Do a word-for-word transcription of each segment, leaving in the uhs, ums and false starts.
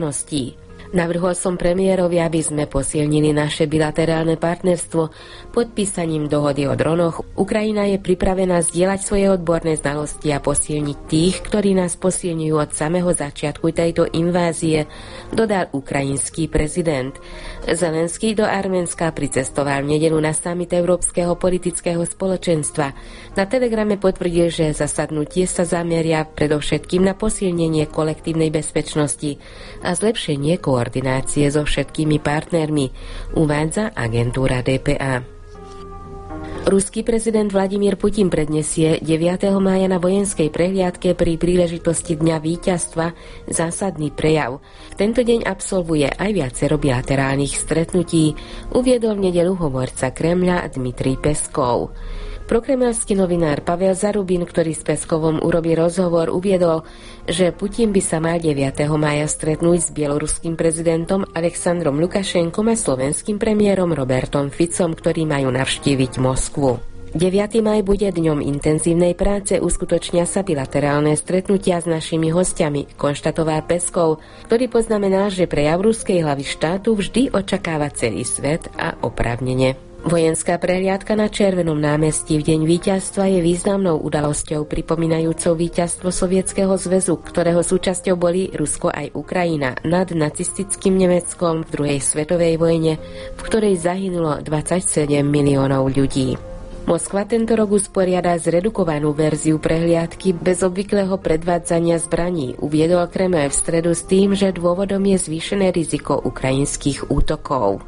Navrhol som premiérovi, aby sme posilnili naše bilaterálne partnerstvo podpísaním dohody o dronoch. Ukrajina je pripravená zdieľať svoje odborné znalosti a posilniť tých, ktorí nás posilňujú od samého začiatku tejto invázie, dodal ukrajinský prezident. Zelenský do Arménska pricestoval v nedeľu na summit Európskeho politického spoločenstva. Na telegrame potvrdil, že zasadnutie sa zameria predovšetkým na posilnenie kolektívnej bezpečnosti a zlepšenie koordinácie so všetkými partnermi, uvádza agentúra dé pé á. Ruský prezident Vladimír Putin predniesie deviateho mája na vojenskej prehliadke pri príležitosti Dňa víťazstva zásadný prejav. V tento deň absolvuje aj viacero bilaterálnych stretnutí, uviedol v nedeľu hovorca Kremľa Dmitrij Peskov. Prokremelský novinár Pavel Zarubin, ktorý s Peskovom urobí rozhovor, uviedol, že Putin by sa mal deviateho mája stretnúť s bieloruským prezidentom Alexandrom Lukašenkom a slovenským premiérom Robertom Ficom, ktorí majú navštíviť Moskvu. deviateho mája bude dňom intenzívnej práce, uskutočnia sa bilaterálne stretnutia s našimi hostiami, konštatoval Peskov, ktorý poznamenal, že prejav ruskej hlavy štátu vždy očakáva celý svet a oprávnene. Vojenská prehliadka na Červenom námestí v deň víťazstva je významnou udalosťou pripomínajúcou víťazstvo Sovietskeho zväzu, ktorého súčasťou boli Rusko aj Ukrajina nad nacistickým Nemeckom v druhej svetovej vojne, v ktorej zahynulo dvadsaťsedem miliónov ľudí. Moskva tento rok usporiada zredukovanú verziu prehliadky bez obvyklého predvádzania zbraní, uviedol Kremľ v stredu s tým, že dôvodom je zvýšené riziko ukrajinských útokov.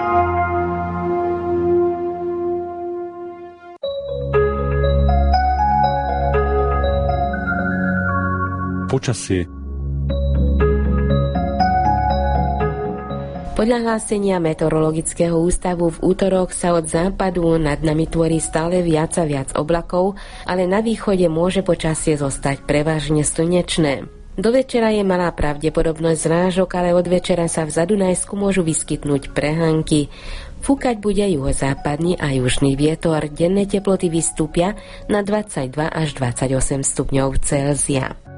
Počasie. Podľa hlásenia Meteorologického ústavu v útorok sa od západu nad nami tvorí stále viac a viac oblakov, ale na východe môže počasie zostať prevažne slnečné. Do večera je malá pravdepodobnosť zrážok, ale od večera sa v Zadunajsku môžu vyskytnúť prehánky. Fúkať bude juhozápadný a južný vietor, denné teploty vystúpia na dvadsaťdva až dvadsaťosem stupňov Celzia.